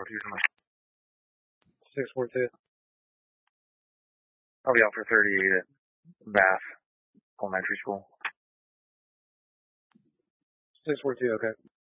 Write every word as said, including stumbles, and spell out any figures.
four two什么 six four two. I'll be out for thirty at Bath Elementary School. six four two, okay.